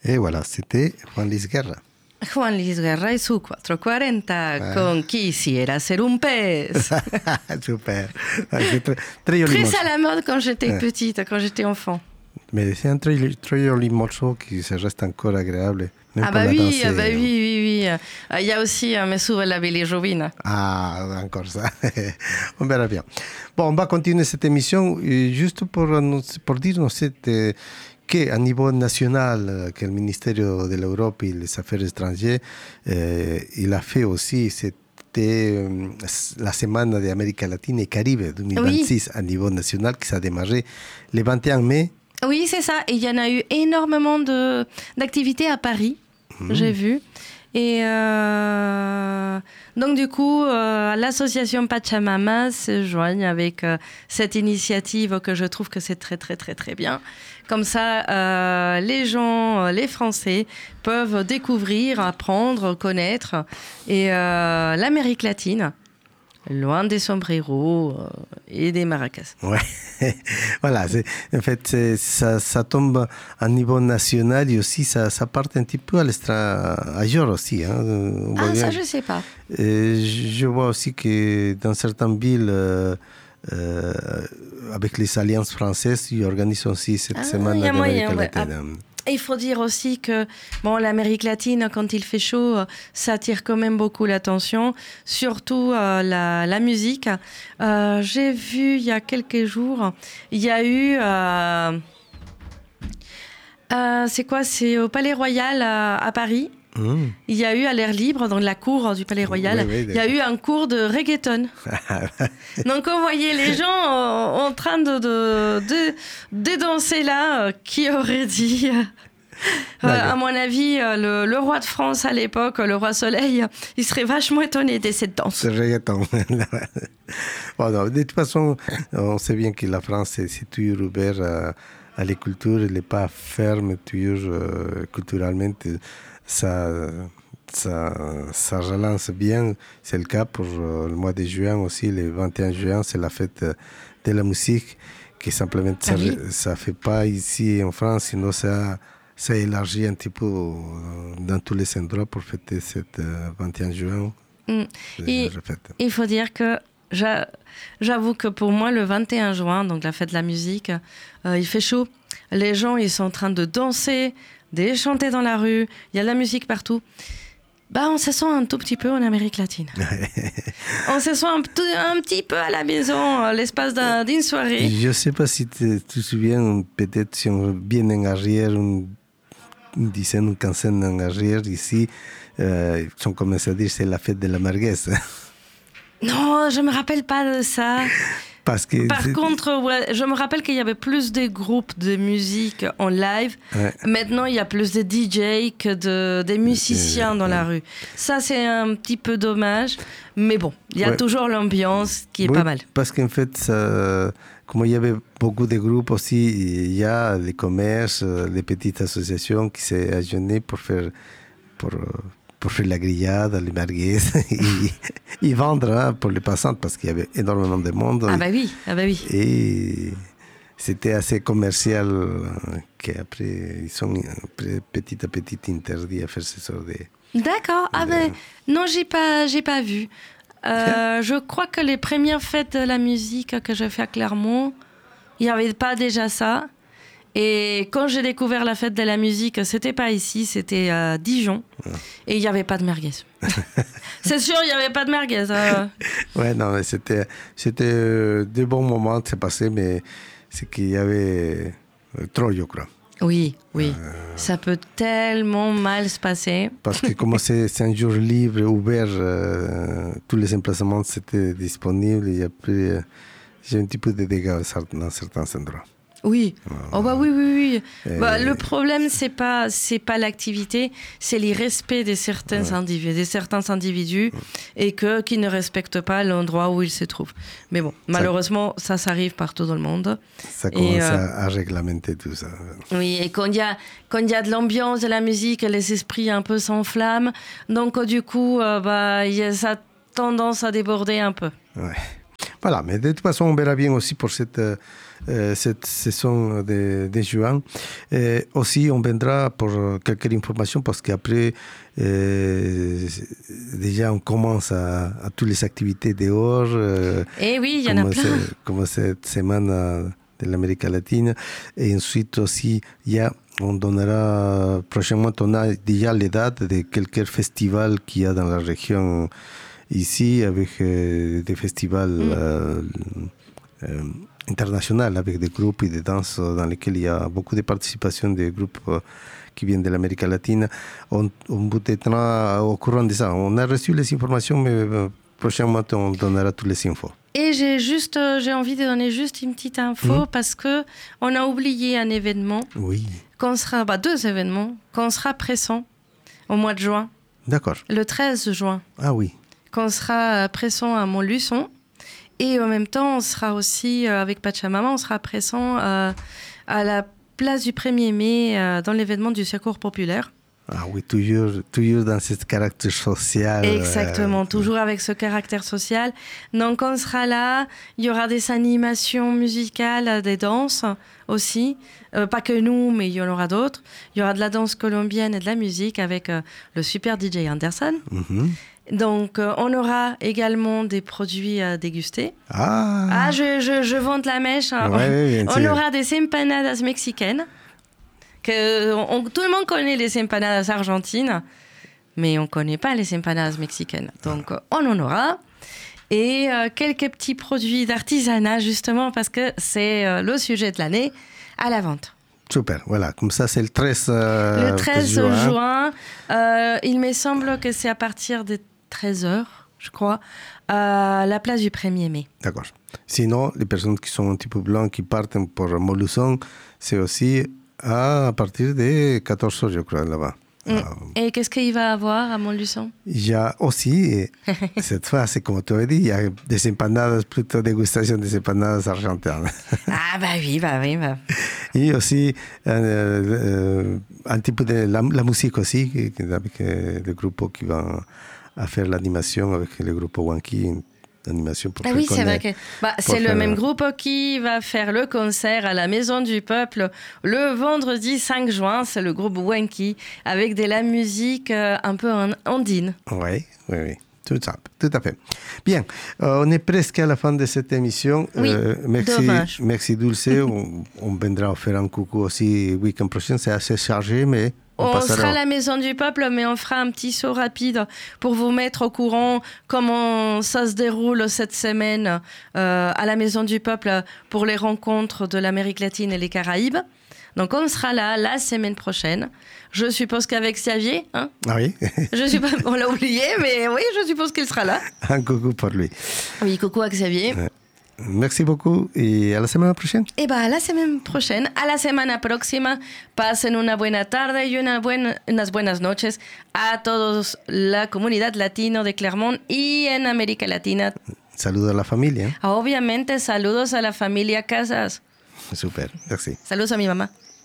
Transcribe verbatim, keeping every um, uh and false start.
Et voilà, c'était Juan Luis Guerra. Juan Luis Guerra et su quatre quarante ouais. Con Quisiera ser un pez. Super. C'est très, très, très à la mode quand j'étais ouais. petite, quand j'étais enfant. Mais c'est un très, très joli morceau qui se reste encore agréable. Ah bah, oui, ah bah oui, oui, oui. Il y a aussi euh, Me sube la bilirrubina. Ah, encore ça. On verra bien. Bon, on va continuer cette émission juste pour, pour dire euh, qu'à niveau national, que le ministère de l'Europe et des Affaires étrangères, euh, il a fait aussi c'était la semaine d'Amérique latine et Caribe deux mille vingt-six oui. À niveau national qui s'est démarré le vingt et un mai. Oui, c'est ça. Et il y en a eu énormément de, d'activités à Paris, mmh. j'ai vu. Et euh, donc, du coup, euh, l'association Pachamama se joigne avec euh, cette initiative que je trouve que c'est très, très, très, très bien. Comme ça, euh, les gens, les Français, peuvent découvrir, apprendre, connaître et, euh, l'Amérique latine. Loin des sombreros euh, et des maracas. Ouais, voilà. C'est, en fait, c'est, ça, ça tombe à niveau national et aussi ça, ça part un petit peu à l'extérieur aussi. Hein. Ah, ça, je ne sais pas. Et je vois aussi que dans certaines villes, euh, euh, avec les alliances françaises, ils organisent aussi cette ah, semaine d'Amérique latine. Ouais. Et il faut dire aussi que bon, l'Amérique latine, quand il fait chaud, ça attire quand même beaucoup l'attention, surtout euh, la, la musique. Euh, j'ai vu il y a quelques jours, il y a eu... Euh, euh, c'est quoi? C'est au Palais Royal à, à Paris. Mmh. Il y a eu à l'air libre, dans la cour du Palais Royal, oui, oui, il y a eu un cours de reggaeton. Donc on voyait les gens en, en train de, de, de, de danser là, euh, qui aurait dit... Euh, à mon avis, euh, le, le roi de France à l'époque, le roi Soleil, il serait vachement étonné de cette danse. C'est reggaeton. Bon, non, de toute façon, on sait bien que la France est, c'est toujours ouverte à, à la culture, elle n'est pas ferme toujours euh, culturellement. Ça, ça, ça relance bien. C'est le cas pour euh, le mois de juin aussi, le vingt et un juin, c'est la fête de la musique, qui simplement ça ne ah oui. fait pas ici en France, sinon ça, ça élargit un petit peu dans tous les endroits pour fêter cette euh, vingt et un juin. Mmh. Et il faut dire que j'a, j'avoue que pour moi, le vingt et un juin, donc la fête de la musique, euh, il fait chaud. Les gens, ils sont en train de danser, de chanter dans la rue, il y a de la musique partout. Bah, on se sent un tout petit peu en Amérique latine. On se sent un, un petit peu à la maison, l'espace d'un, d'une soirée. Je ne sais pas si tu te souviens, peut-être si on vient en arrière, une, une dizaine, une quinzaine en arrière, ici, euh, on commence à dire que c'est la fête de la merguez. Non, je ne me rappelle pas de ça. Parce que Par contre, ouais, je me rappelle qu'il y avait plus de groupes de musique en live. Ouais. Maintenant, il y a plus de D J que de, des musiciens dans ouais. la rue. Ça, c'est un petit peu dommage. Mais bon, il y a ouais. toujours l'ambiance qui est oui, pas mal. Parce qu'en fait, ça, comme il y avait beaucoup de groupes aussi, il y a des commerces, des petites associations qui s'est ajournées pour faire... Pour, pour faire la grillade, les merguez, et, et vendre hein, pour les passants parce qu'il y avait énormément de monde. Ah bah oui, ah bah oui. Et c'était assez commercial qu'après, ils sont après, petit à petit interdits à faire ce genre de... D'accord, ah de... ben non, j'ai pas, j'ai pas vu. Euh, je crois que les premières fêtes de la musique que j'ai fait à Clermont, il n'y avait pas déjà ça. Et quand j'ai découvert la fête de la musique, c'était pas ici, c'était à Dijon. Ouais. Et il n'y avait pas de merguez. C'est sûr, il n'y avait pas de merguez. Euh... Ouais, non, mais c'était, c'était euh, des bons moments de se passer, mais c'est qu'il y avait euh, trop, je crois. Oui, oui. Euh... Ça peut tellement mal se passer. Parce que comme c'est, c'est un jour libre, ouvert, euh, tous les emplacements étaient disponibles. Et après, euh, j'ai un petit peu de dégâts dans certains endroits. Oui. Oh bah oui, oui, oui. Et... Bah, le problème, c'est pas, c'est pas l'activité, c'est l'irrespect de certains ouais. individus, de certains individus, ouais. et que qui ne respectent pas l'endroit où ils se trouvent. Mais bon, malheureusement, ça, ça s'arrive partout dans le monde. Ça commence et, euh... à, à réglementer tout ça. Oui, et quand il y a, quand il y a de l'ambiance, de la musique, les esprits un peu s'enflamment. Donc du coup, euh, bah, y a, ça a tendance à déborder un peu. Ouais. Voilà, mais de toute façon, on verra bien aussi pour cette, euh, cette saison de, de juin. Et aussi, on viendra pour quelques informations parce qu'après, euh, déjà, on commence à, à toutes les activités dehors. Euh, Et oui, il y en a plein. Comme cette semaine de l'Amérique latine. Et ensuite aussi, il y a on donnera prochainement, on a déjà les dates de quelques festivals qu'il y a dans la région ici, avec euh, des festivals mm. euh, euh, internationaux, avec des groupes et des danses dans lesquels il y a beaucoup de participation des groupes euh, qui viennent de l'Amérique latine. On, on vous tiendra au courant de ça. On a reçu les informations, mais euh, prochainement, on donnera toutes les infos. Et j'ai juste, euh, j'ai envie de donner juste une petite info mmh. parce que on a oublié un événement. Oui. Qu'on sera, bah, deux événements, qu'on sera pressant au mois de juin. D'accord. Le treize juin. Ah oui. Qu'on sera pressant à Montluçon. Et en même temps, on sera aussi, euh, avec Pachamama, on sera pressant euh, à la place du premier mai euh, dans l'événement du Secours populaire. Ah oui, toujours, toujours dans ce caractère social. Exactement, euh, toujours avec ce caractère social. Donc on sera là, il y aura des animations musicales, des danses aussi. Euh, pas que nous, mais il y en aura d'autres. Il y aura de la danse colombienne et de la musique avec euh, le super D J Anderson. Mm-hmm. Donc euh, on aura également des produits à déguster. Ah, ah je, je, je vante la mèche. Hein. Ouais, on aura des empanadas mexicaines. Que on, tout le monde connaît les empanadas argentines, mais on ne connaît pas les empanadas mexicaines. Donc, on en aura. Et euh, quelques petits produits d'artisanat, justement, parce que c'est euh, le sujet de l'année, à la vente. Super, voilà. Comme ça, c'est le treize, euh, le treize juin. juin euh, il me semble que c'est à partir de treize heures, je crois, à la place du premier mai. D'accord. Sinon, les personnes qui sont un petit peu blancs, qui partent pour Montluçon, c'est aussi... Ah, à partir de quatorze heures, je crois, là-bas. Mm. Et qu'est-ce qu'il va avoir à Montluçon? Il y a aussi, cette fois, c'est comme tu as dit, il y a des empanadas, plutôt dégustation des empanadas argentines. Ah, bah oui, bah oui. Bah. Et aussi, euh, euh, un petit peu de la, la musique aussi, avec euh, le groupe qui va à faire l'animation avec le groupe Wanki. Animation pour ah oui, c'est vrai que bah, c'est le même groupe qui va faire le concert à la Maison du Peuple le vendredi cinq juin. C'est le groupe Wanki avec de la musique euh, un peu andine. Oui, oui, oui. Tout à, tout à fait. Bien, euh, on est presque à la fin de cette émission. Oui, euh, merci, dommage. Merci Dulce. on, on viendra faire un coucou aussi le week-end prochain. C'est assez chargé, mais... On, on sera à la Maison du Peuple, mais on fera un petit saut rapide pour vous mettre au courant comment ça se déroule cette semaine euh, à la Maison du Peuple pour les rencontres de l'Amérique latine et les Caraïbes. Donc on sera là la semaine prochaine. Je suppose qu'avec Xavier. Hein ah oui. Je suppose, on l'a oublié, mais oui, je suppose qu'il sera là. Un coucou pour lui. Oui, coucou à Xavier. Ouais. Merci beaucoup y a la semana próxima. Eh bien, a la semana próxima, a la semana próxima, pasen una buena tarde y una buena, unas buenas noches a todos la comunidad latino de Clermont y en América Latina. Saludos a la familia. Obviamente, saludos a la familia Casas. Super, merci. Saludos a mi mamá.